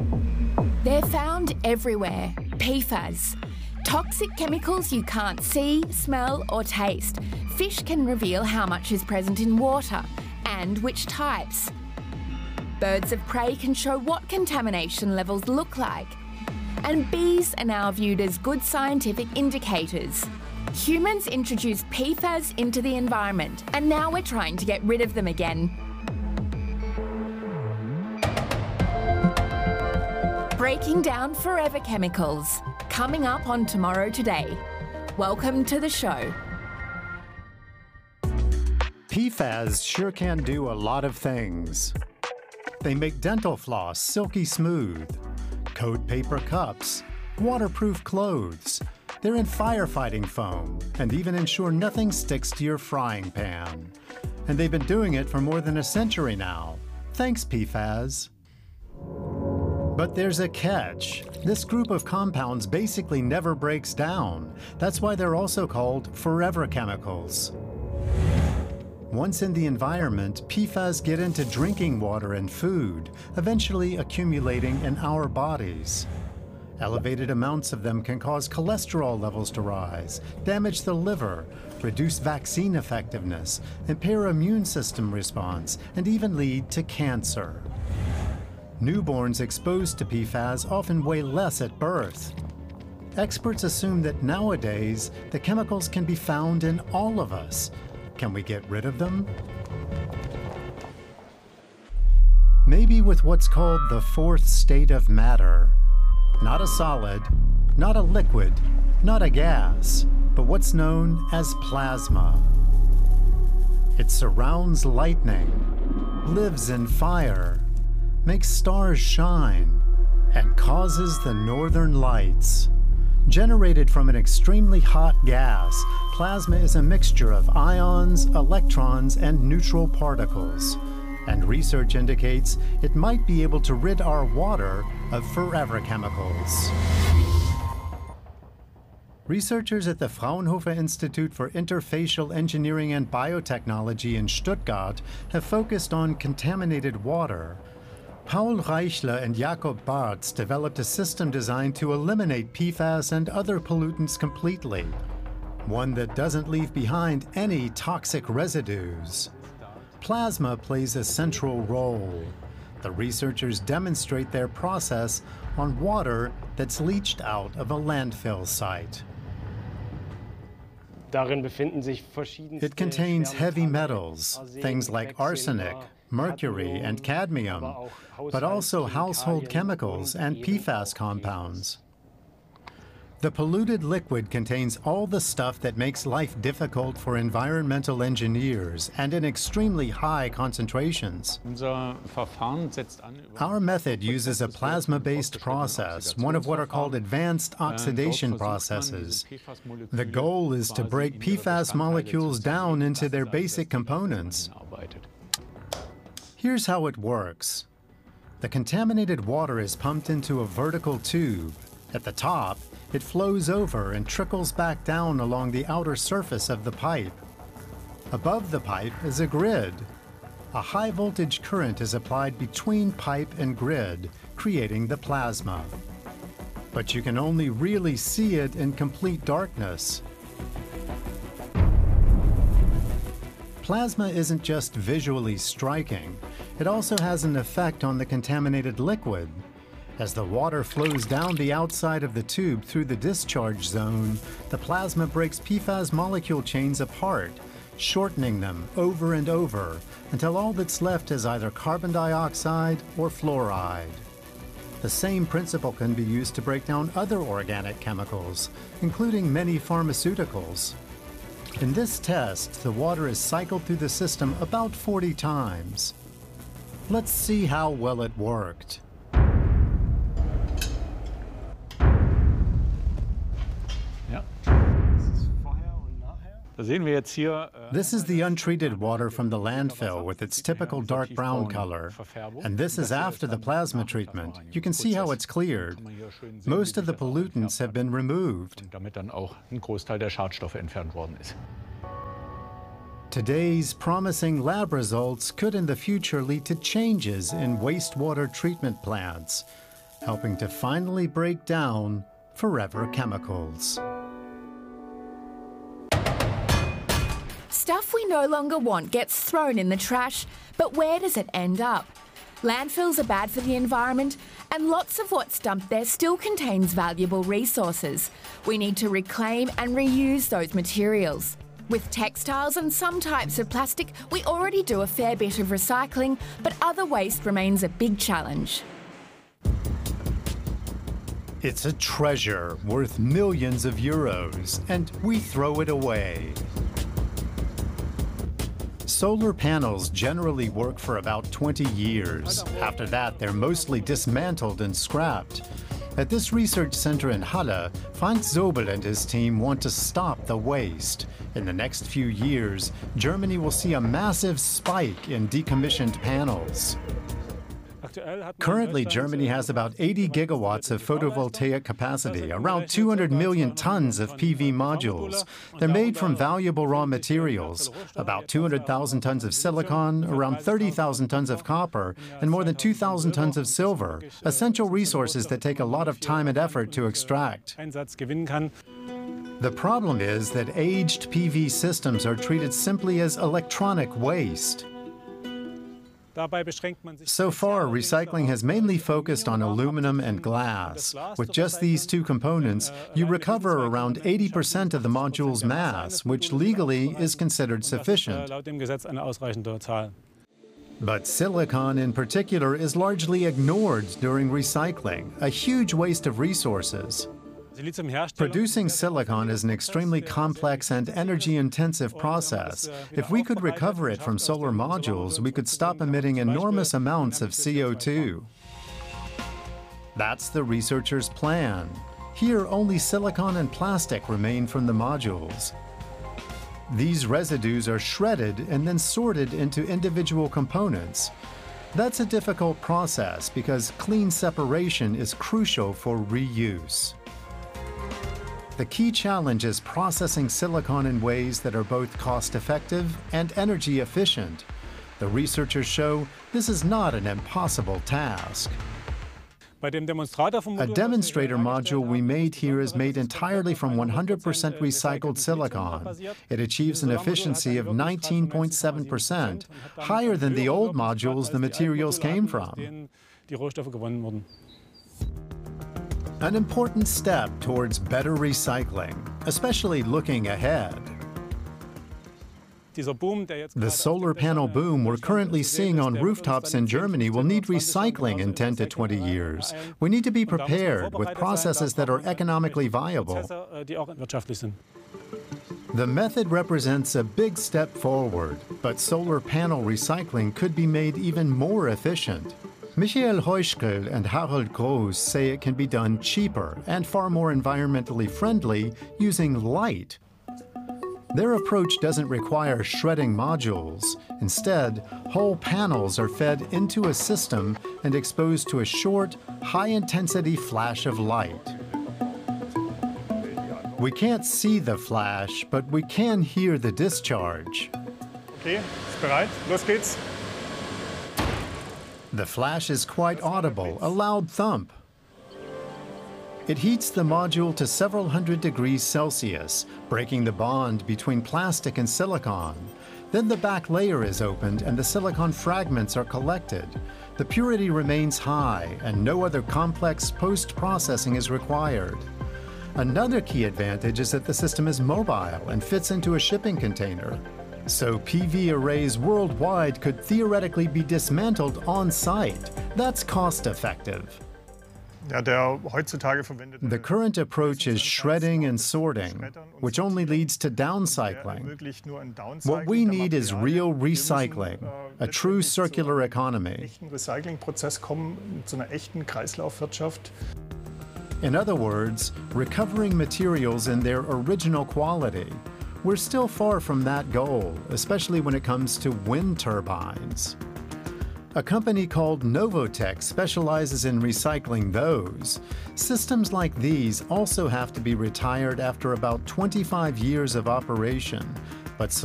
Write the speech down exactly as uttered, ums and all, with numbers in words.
They're found everywhere. P FAS. Toxic chemicals you can't see, smell or taste. Fish can reveal how much is present in water and which types. Birds of prey can show what contamination levels look like. And bees are now viewed as good scientific indicators. Humans introduced P FAS into the environment, and now we're trying to get rid of them again. Breaking down forever chemicals. Coming up on Tomorrow Today. Welcome to the show. P FAS sure can do a lot of things. They make dental floss silky smooth, coat paper cups, waterproof clothes. They're in firefighting foam and even ensure nothing sticks to your frying pan. And they've been doing it for more than a century now. Thanks, P FAS. But there's a catch. This group of compounds basically never breaks down. That's why they're also called forever chemicals. Once in the environment, P FAS get into drinking water and food, eventually accumulating in our bodies. Elevated amounts of them can cause cholesterol levels to rise, damage the liver, reduce vaccine effectiveness, impair immune system response, and even lead to cancer. Newborns exposed to P FAS often weigh less at birth. Experts assume that nowadays the chemicals can be found in all of us. Can we get rid of them? Maybe with what's called the fourth state of matter. Not a solid, not a liquid, not a gas, but what's known as plasma. It surrounds lightning, lives in fire, makes stars shine, and causes the northern lights. Generated from an extremely hot gas, plasma is a mixture of ions, electrons, and neutral particles. And research indicates it might be able to rid our water of forever chemicals. Researchers at the Fraunhofer Institute for Interfacial Engineering and Biotechnology in Stuttgart have focused on contaminated water. Paul Reichler and Jakob Bartz developed a system designed to eliminate P FAS and other pollutants completely, one that doesn't leave behind any toxic residues. Plasma plays a central role. The researchers demonstrate their process on water that's leached out of a landfill site. It contains heavy metals, things like arsenic, mercury, and cadmium, but also household chemicals and P FAS compounds. The polluted liquid contains all the stuff that makes life difficult for environmental engineers and in extremely high concentrations. Our method uses a plasma-based process, one of what are called advanced oxidation processes. The goal is to break P FAS molecules down into their basic components. Here's how it works. The contaminated water is pumped into a vertical tube. At the top, it flows over and trickles back down along the outer surface of the pipe. Above the pipe is a grid. A high voltage current is applied between pipe and grid, creating the plasma. But you can only really see it in complete darkness. Plasma isn't just visually striking, it also has an effect on the contaminated liquid. As the water flows down the outside of the tube through the discharge zone, the plasma breaks P FAS molecule chains apart, shortening them over and over until all that's left is either carbon dioxide or fluoride. The same principle can be used to break down other organic chemicals, including many pharmaceuticals. In this test, the water is cycled through the system about forty times. Let's see how well it worked. This is the untreated water from the landfill with its typical dark brown color. And this is after the plasma treatment. You can see how it's cleared. Most of the pollutants have been removed. Today's promising lab results could in the future lead to changes in wastewater treatment plants. helping to finally break down forever chemicals. Stuff we no longer want gets thrown in the trash, but where does it end up? Landfills are bad for the environment, and lots of what's dumped there still contains valuable resources. We need to reclaim and reuse those materials. With textiles and some types of plastic, we already do a fair bit of recycling, but other waste remains a big challenge. It's a treasure worth millions of euros, and we throw it away. Solar panels generally work for about twenty years. After that, they're mostly dismantled and scrapped. At this research center in Halle, Frank Zobel and his team want to stop the waste. In the next few years, Germany will see a massive spike in decommissioned panels. Currently, Germany has about eighty gigawatts of photovoltaic capacity, around two hundred million tons of P V modules. They're made from valuable raw materials, about two hundred thousand tons of silicon, around thirty thousand tons of copper, and more than two thousand tons of silver, essential resources that take a lot of time and effort to extract. The problem is that aged P V systems are treated simply as electronic waste. So far, recycling has mainly focused on aluminum and glass. With just these two components, you recover around eighty percent of the module's mass, which legally is considered sufficient. But silicon in particular is largely ignored during recycling, a huge waste of resources. Producing silicon is an extremely complex and energy-intensive process. If we could recover it from solar modules, we could stop emitting enormous amounts of C O two. That's the researchers' plan. Here, only silicon and plastic remain from the modules. These residues are shredded and then sorted into individual components. That's a difficult process because clean separation is crucial for reuse. The key challenge is processing silicon in ways that are both cost-effective and energy efficient. The researchers show this is not an impossible task. A demonstrator module we made here is made entirely from one hundred percent recycled silicon. It achieves an efficiency of nineteen point seven percent, higher than the old modules the materials came from. An important step towards better recycling, especially looking ahead. The solar panel boom we're currently seeing on rooftops in Germany will need recycling in ten to twenty years. We need to be prepared with processes that are economically viable. The method represents a big step forward, but solar panel recycling could be made even more efficient. Michael Heuschkel and Harald Groß say it can be done cheaper and far more environmentally friendly using light. Their approach doesn't require shredding modules. Instead, whole panels are fed into a system and exposed to a short, high-intensity flash of light. We can't see the flash, but we can hear the discharge. Okay, ist bereit? Los geht's. The flash is quite audible, a loud thump. It heats the module to several hundred degrees Celsius, breaking the bond between plastic and silicon. Then the back layer is opened and the silicon fragments are collected. The purity remains high and no other complex post-processing is required. Another key advantage is that the system is mobile and fits into a shipping container. So P V arrays worldwide could theoretically be dismantled on-site. That's cost-effective. The current approach is shredding and sorting, which only leads to downcycling. What we need is real recycling, a true circular economy. In other words, recovering materials in their original quality. We're still far from that goal, especially when it comes to wind turbines. A company called Novotech specializes in recycling those. Systems like these also have to be retired after about twenty-five years of operation, but